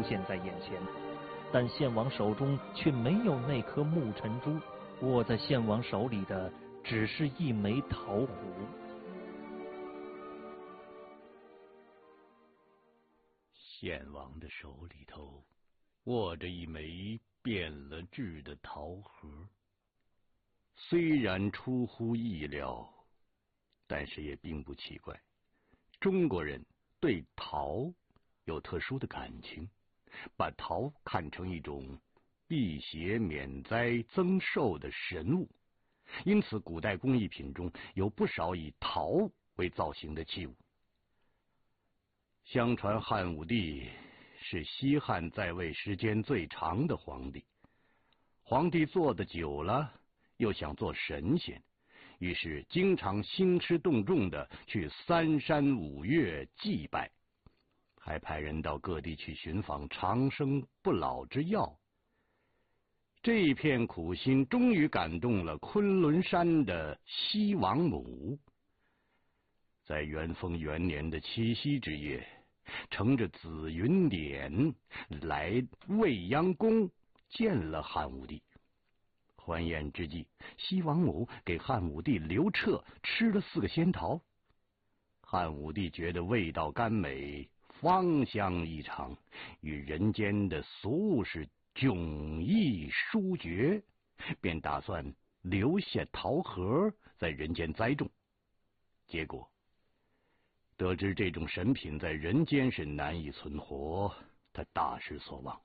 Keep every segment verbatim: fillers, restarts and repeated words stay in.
现在眼前，但献王手中却没有那颗木尘珠，握在献王手里的只是一枚桃核。 献王的手里头握着一枚变了质的桃核，虽然出乎意料，但是也并不奇怪。中国人对桃有特殊的感情，把桃看成一种辟邪免灾增寿的神物，因此古代工艺品中有不少以桃为造型的器物。相传汉武帝是西汉在位时间最长的皇帝，皇帝做得久了，又想做神仙，于是经常兴师动众的去三山五岳祭拜，还派人到各地去寻访长生不老之药。这一片苦心终于感动了昆仑山的西王母，在元丰元年的七夕之夜，乘着紫云辇来未央宫见了汉武帝。欢宴之际，西王母给汉武帝刘彻吃了四个仙桃。汉武帝觉得味道甘美，芳香异常，与人间的俗物是迥异殊绝，便打算留下桃核在人间栽种。结果得知这种神品在人间是难以存活，他大失所望。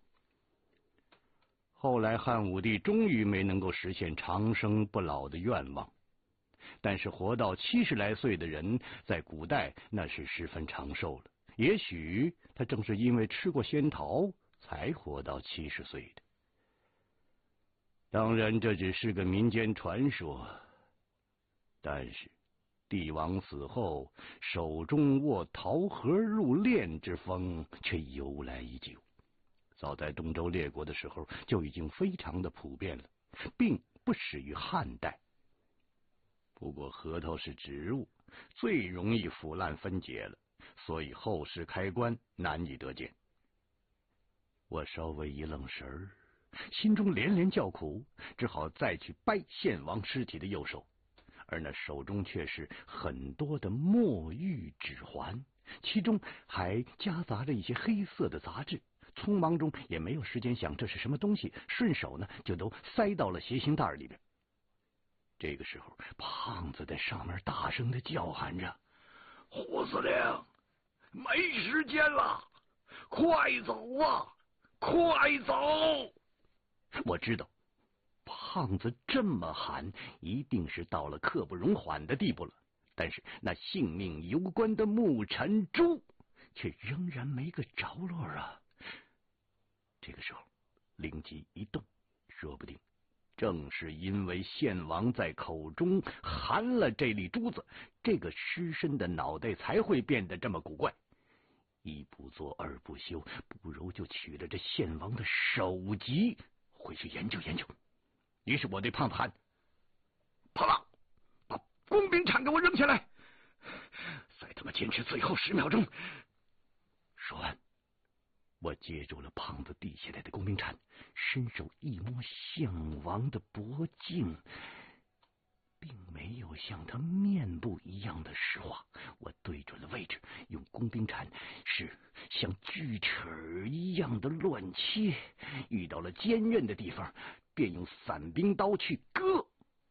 后来汉武帝终于没能够实现长生不老的愿望，但是活到七十来岁的人在古代那是十分长寿了，也许他正是因为吃过仙桃才活到七十岁的。当然这只是个民间传说，但是帝王死后手中握桃核入殓之风却由来已久，早在东周列国的时候就已经非常的普遍了，并不始于汉代。不过核桃是植物，最容易腐烂分解了，所以后世开棺难以得见。我稍微一愣神儿，心中连连叫苦，只好再去掰献王尸体的右手，而那手中却是很多的墨玉指环，其中还夹杂着一些黑色的杂质。匆忙中也没有时间想这是什么东西，顺手呢就都塞到了斜行袋里边。这个时候，胖子在上面大声的叫喊着：“胡司令，没时间了，快走啊，快走！”我知道胖子这么喊一定是到了刻不容缓的地步了，但是那性命攸关的木尘珠却仍然没个着落啊。这个时候灵机一动，说不定正是因为献王在口中含了这粒珠子，这个尸身的脑袋才会变得这么古怪。一不做二不休，不如就取了这献王的首级回去研究研究。于是我对胖子喊：“胖子，把工兵铲给我扔下来，再他妈坚持最后十秒钟。”说完，我接住了胖子递下来的工兵铲，伸手一摸献王的脖颈，并没有像他面部一样的石化。我对准了位置，用工兵铲是像锯齿一样的乱切，遇到了坚韧的地方，便用伞兵刀去割。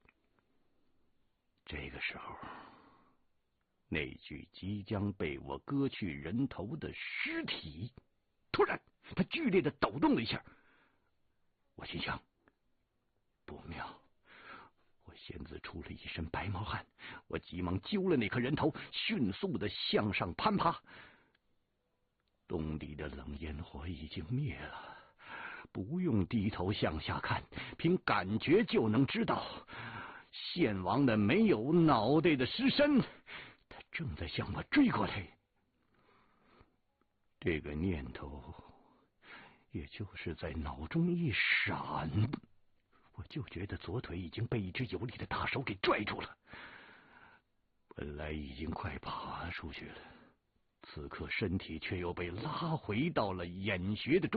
这个时候，那具即将被我割去人头的尸体突然他剧烈的抖动了一下。我心想，不妙，我仙子出了一身白毛汗。我急忙揪了那颗人头，迅速的向上攀爬。洞里的冷烟火已经灭了，不用低头向下看，凭感觉就能知道，献王的没有脑袋的尸身，他正在向我追过来。这个念头也就是在脑中一闪，我就觉得左腿已经被一只有力的大手给拽住了。本来已经快爬出去了，此刻身体却又被拉回到了眼穴的中